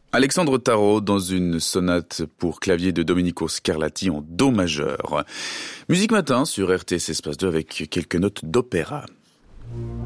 Alexandre Tarot dans une sonate pour clavier de Domenico Scarlatti en do majeur. Musique Matin sur RTS Espace 2 avec quelques notes d'opéra.